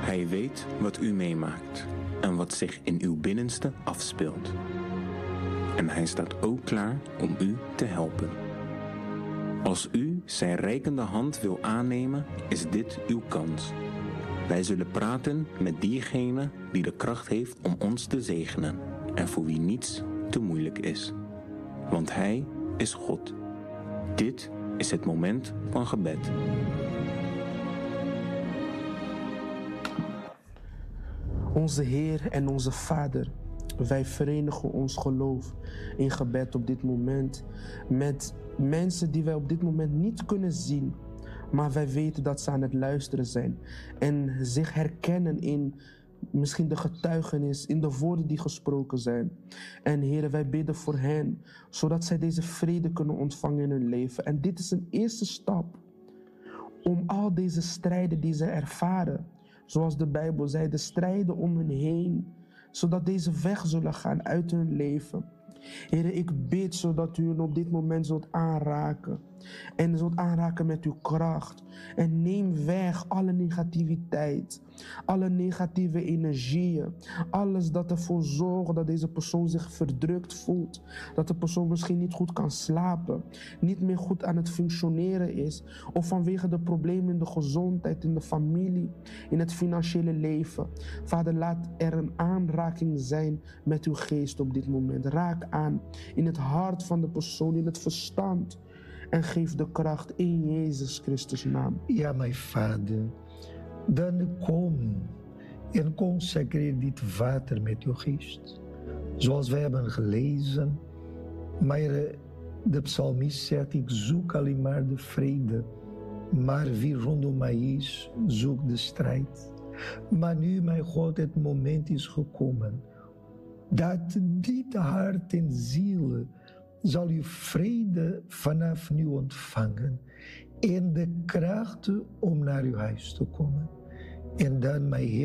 Hij weet wat u meemaakt en wat zich in uw binnenste afspeelt. En hij staat ook klaar om u te helpen. Als u zijn reikende hand wil aannemen, is dit uw kans. Wij zullen praten met diegene die de kracht heeft om ons te zegenen en voor wie niets te moeilijk is. Want hij is God. Dit is het moment van gebed. Onze Heer en onze Vader, wij verenigen ons geloof in gebed op dit moment met mensen die wij op dit moment niet kunnen zien, maar wij weten dat ze aan het luisteren zijn en zich herkennen in misschien de getuigenis, in de woorden die gesproken zijn. En Heer, wij bidden voor hen, zodat zij deze vrede kunnen ontvangen in hun leven. En dit is een eerste stap om al deze strijden die ze ervaren, zoals de Bijbel zei, de strijden om hen heen, zodat deze weg zullen gaan uit hun leven. Heer, ik bid zodat u hen op dit moment zult aanraken. En zult aanraken met uw kracht. En neem weg alle negativiteit. Alle negatieve energieën. Alles dat ervoor zorgt dat deze persoon zich verdrukt voelt. Dat de persoon misschien niet goed kan slapen. Niet meer goed aan het functioneren is. Of vanwege de problemen in de gezondheid, in de familie, in het financiële leven. Vader, laat er een aanraking zijn met uw geest op dit moment. Raak aan in het hart van de persoon, in het verstand. En geef de kracht in Jezus Christus' naam. Ja, mijn Vader, dan kom en consecreer dit water met uw geest. Zoals wij hebben gelezen, maar de psalmist zegt, ik zoek alleen maar de vrede. Maar wie rondom mij is, zoekt de strijd. Maar nu, mijn God, het moment is gekomen dat dit hart en ziel zal u vrede vanaf nu ontvangen en de kracht om naar uw huis te komen. En dan, mijn Heer,